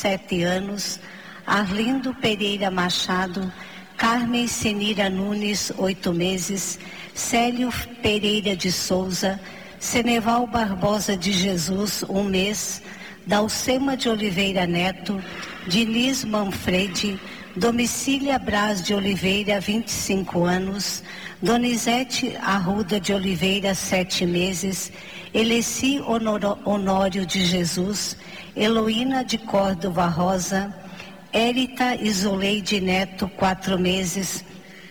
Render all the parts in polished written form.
7 anos, Arlindo Pereira Machado, Carmen Senira Nunes, 8 meses, Célio Pereira de Souza, Seneval Barbosa de Jesus, 1 mês, Dalcema de Oliveira Neto, Diniz Manfredi, Domicília Braz de Oliveira, 25 anos, Donizete Arruda de Oliveira, 7 meses, Eleci Honório de Jesus, Heloína de Córdova Rosa, Érita Isoleide Neto, 4 meses,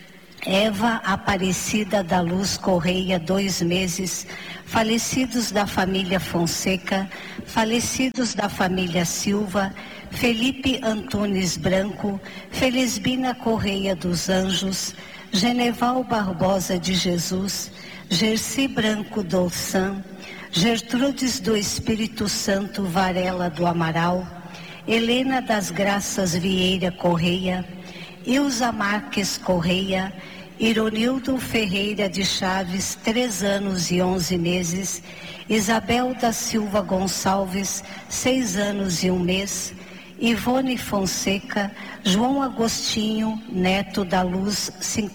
Eva Aparecida da Luz Correia, 2 meses, falecidos da família Fonseca, falecidos da família Silva, Felipe Antunes Branco, Felizbina Correia dos Anjos, Geneval Barbosa de Jesus, Gerci Branco Dolçan, Gertrudes do Espírito Santo Varela do Amaral, Helena das Graças Vieira Correia, Ilza Marques Correia, Ironildo Ferreira de Chaves, 3 anos e 11 meses, Isabel da Silva Gonçalves, 6 anos e 1 mês, Ivone Fonseca, João Agostinho Neto da Luz,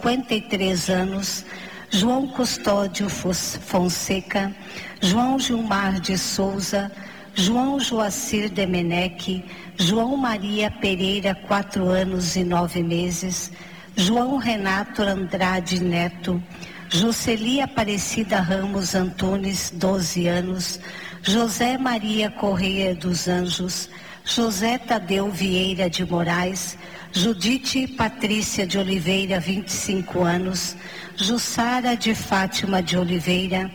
53 anos, João Custódio Fonseca, João Gilmar de Souza, João Joacir Demenech, João Maria Pereira, 4 anos e 9 meses, João Renato Andrade Neto, Jocely Aparecida Ramos Antunes, 12 anos, José Maria Correia dos Anjos, José Tadeu Vieira de Moraes, Judite Patrícia de Oliveira, 25 anos, Jussara de Fátima de Oliveira,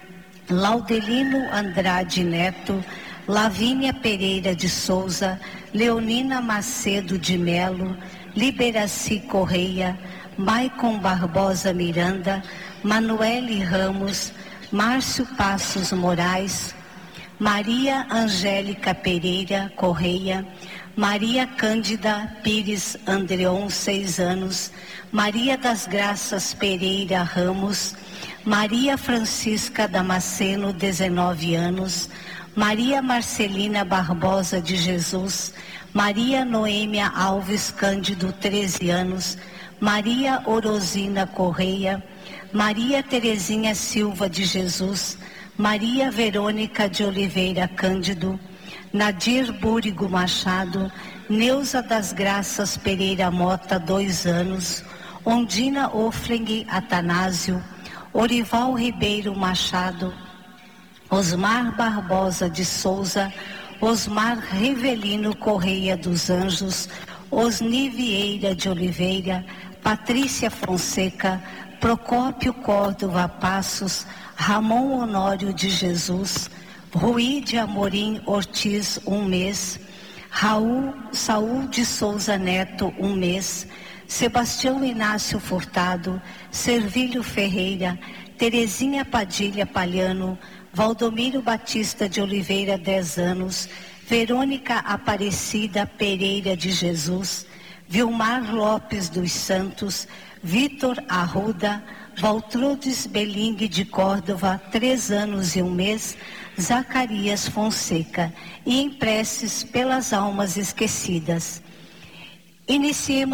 Laudelino Andrade Neto, Lavínia Pereira de Souza, Leonina Macedo de Melo, Liberaci Correia, Maicon Barbosa Miranda, Manuele Ramos, Márcio Passos Moraes, Maria Angélica Pereira Correia, Maria Cândida Pires Andreon, 6 anos, Maria das Graças Pereira Ramos, Maria Francisca Damasceno, 19 anos, Maria Marcelina Barbosa de Jesus, Maria Noêmia Alves Cândido, 13 anos, Maria Orosina Correia, Maria Terezinha Silva de Jesus, Maria Verônica de Oliveira Cândido, Nadir Búrigo Machado, Neuza das Graças Pereira Mota, 2 anos, Ondina Ofling Atanásio, Orival Ribeiro Machado, Osmar Barbosa de Souza, Osmar Rivelino Correia dos Anjos, Osni Vieira de Oliveira, Patrícia Fonseca, Procópio Córdova Passos, Ramon Honório de Jesus, Rui de Amorim Ortiz, 1 mês, Saúl de Souza Neto, 1 mês, Sebastião Inácio Furtado, Servílio Ferreira, Terezinha Padilha Palhano, Valdomiro Batista de Oliveira, 10 anos, Verônica Aparecida Pereira de Jesus, Vilmar Lopes dos Santos, Vitor Arruda, Valtrudes Beling de Córdova, 3 anos e 1 mês, Zacarias Fonseca, e em preces pelas almas esquecidas. Iniciemos